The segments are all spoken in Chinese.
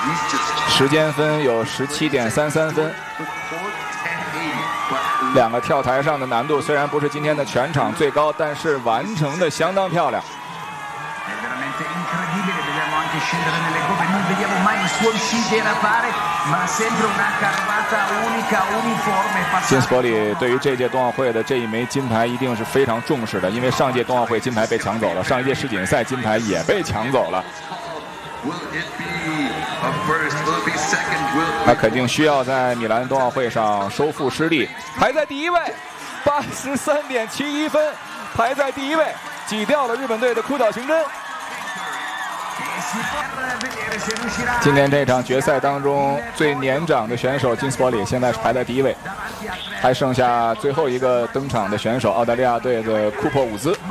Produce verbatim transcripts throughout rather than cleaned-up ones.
时间分有十七点三三分。两个跳台上的难度虽然不是今天的全场最高，但是完成的相当漂亮。金斯伯里对于这届冬奥会的这一枚金牌一定是非常重视的，因为上届冬奥会金牌被抢走了，上一届世锦赛金牌也被抢走了。他肯定需要在米兰冬奥会上收复失利，排在第一位，八十三点七一分，排在第一位，挤掉了日本队的枯岛行真。今天这场决赛当中最年长的选手金斯伯里现在是排在第一位，还剩下最后一个登场的选手澳大利亚队的库珀伍兹。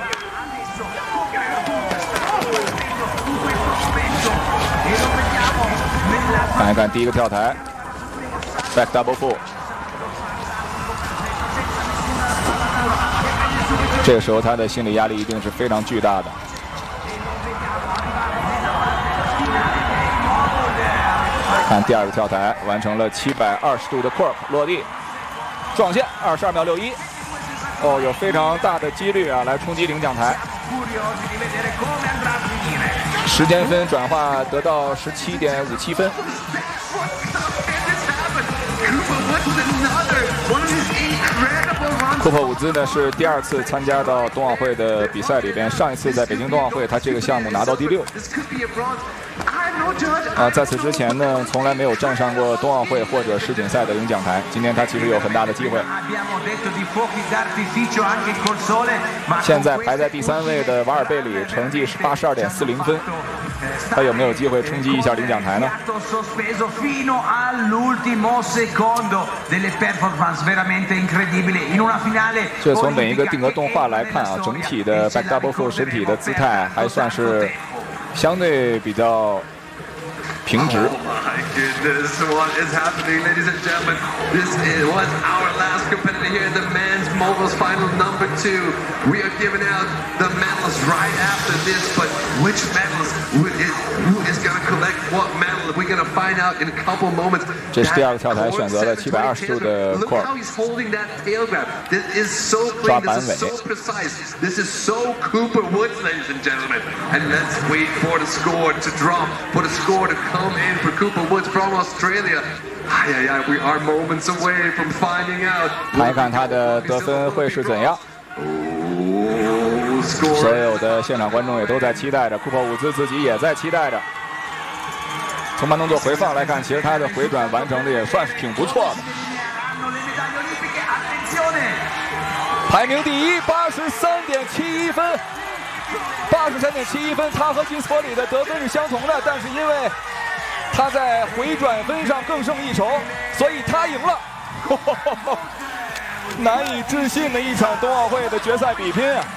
看一看第一个跳台 ，back double full。这个时候他的心理压力一定是非常巨大的。看第二个跳台，完成了七百二十度的 cork 落地，撞线二十二秒六一。哦，有非常大的几率啊来冲击领奖台。时间分转化得到十七点五七分。库珀伍兹呢是第二次参加到冬奥会的比赛里边，上一次在北京冬奥会他这个项目拿到第六。啊，在此之前呢，从来没有站上过冬奥会或者世锦赛的领奖台。今天他其实有很大的机会。现在排在第三位的瓦尔贝里成绩是八十二点四零分，他有没有机会冲击一下领奖台呢？这从每一个定格动画来看啊，整体的 back double full 身体的姿态还算是相对比较平直。 Oh my goodness, what is happening, ladies and gentlemen? This is, was our last competitor here in the men's moguls final number two. We are giving out the medals right after this, but which medals, who is, who is going to collect what medal? We're going to find out in a couple moments. 这是第二个跳台选择了七百二十度的 cork。 Look how he's holding that tail grab. This is so clean, this is so precise. This is so Cooper Woods, ladies and gentlemen. And let's wait for the score to drop, for the score to come in for Cooper Woods from Australia. Ay, ay, ay, we are moments away from finding out. 看一看他的得分会是怎样。所有的现场观众也都在期待着，库珀伍兹自己也在期待着。从慢动作回放来看，其实他的回转完成的也算是挺不错的。排名第一，八十三点七一分。八十三点七一分，他和金斯伯里的得分是相同的，但是因为他在回转分上更胜一筹，所以他赢了。难以置信的一场冬奥会的决赛比拼啊！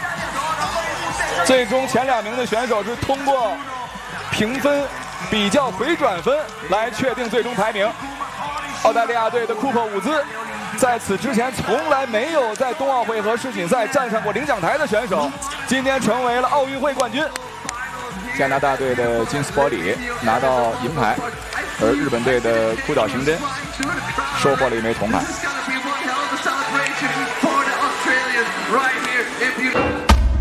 最终前两名的选手是通过评分比较回转分来确定最终排名。澳大利亚队的库珀伍兹在此之前从来没有在冬奥会和世锦赛站上过领奖台的选手，今天成为了奥运会冠军。加拿大队的金斯伯里拿到银牌，而日本队的枯岛行真收获了一枚铜牌。